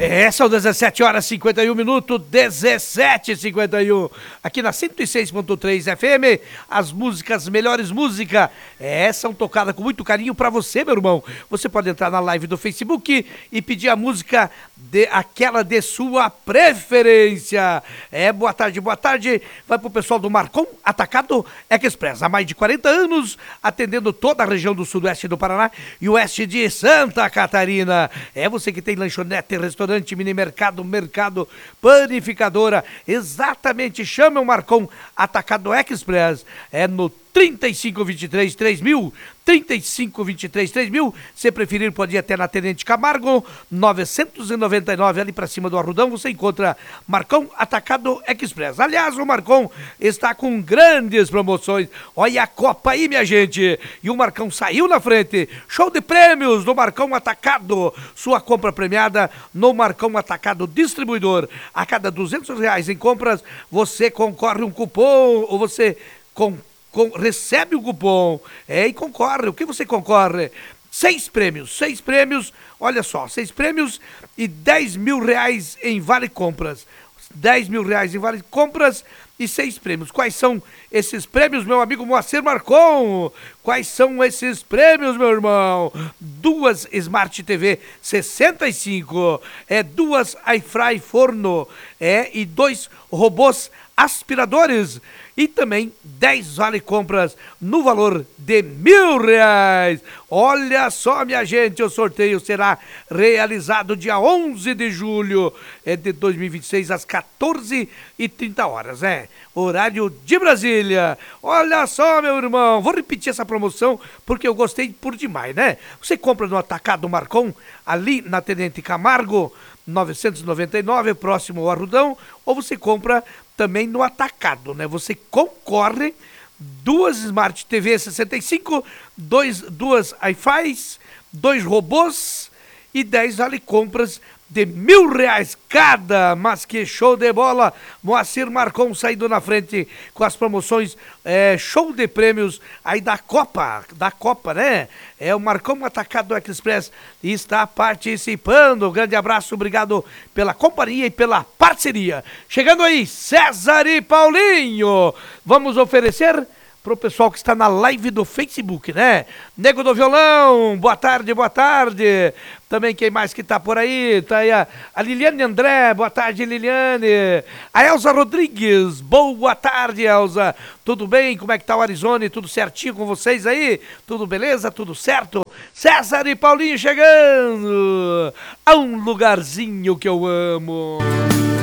São 17 horas e 51 minutos, 17h51, aqui na 106.3 FM, as músicas, melhores músicas, são tocadas com muito carinho pra você, meu irmão. Você pode entrar na live do Facebook e pedir a música aquela de sua preferência. Boa tarde, vai pro pessoal do Marcon Atacado Express, há mais de 40 anos, atendendo toda a região do sudoeste do Paraná e oeste de Santa Catarina. Você que tem lanchonete, restaurante, mini mercado, panificadora, exatamente, chama o Marcon Atacado Express, no 3523-3000, 3523-3000, se preferir pode ir até na Tenente Camargo, 999, ali pra cima do Arrudão, você encontra Marcon Atacado Express. Aliás, o Marcon está com grandes promoções, olha a Copa aí, minha gente, e o Marcão saiu na frente, show de prêmios do Marcon Atacado, sua compra premiada no Marcon Atacado Distribuidor, a cada R$200 em compras, você concorre um cupom, ou você recebe o cupom, e concorre. O que você concorre? 6 prêmios, olha só, 6 prêmios e R$10 mil em vale compras. R$10 mil em vale compras e 6 prêmios. Quais são esses prêmios, meu amigo Moacir Marcon? Quais são esses prêmios, meu irmão? 2 Smart TV 65, 2 iFry Forno, e 2 robôs aspiradores, e também 10 vale compras no valor de R$1.000. Olha só, minha gente, o sorteio será realizado dia 11 de julho de 2026, às 14h30, horário de Brasília. Olha só, meu irmão, vou repetir essa promoção porque eu gostei por demais, né? Você compra no Atacado Marcon, ali na Tenente Camargo, 999, próximo ao Arrudão, ou você compra também no Atacado, né? Você concorre 2 Smart TV 65, 2 iFi, 2 robôs e 10 vale compras de R$1.000 cada. Mas que show de bola! Moacir Marcon saindo na frente com as promoções, show de prêmios aí da Copa, né? O Marcon Atacado Express está participando. Grande abraço, obrigado pela companhia e pela parceria. Chegando aí, César e Paulinho, vamos oferecer pro pessoal que está na live do Facebook, né? Nego do Violão, boa tarde. Também quem mais que tá por aí? Tá aí a Liliane André, boa tarde, Liliane. A Elza Rodrigues, boa tarde, Elza. Tudo bem? Como é que tá o Arizona? Tudo certinho com vocês aí? Tudo beleza? Tudo certo? César e Paulinho chegando a um lugarzinho que eu amo.